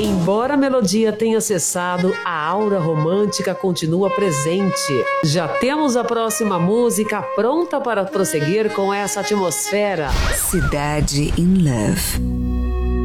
Embora a melodia tenha cessado, a aura romântica continua presente. Já temos a próxima música pronta para prosseguir com essa atmosfera. Cidade in Love.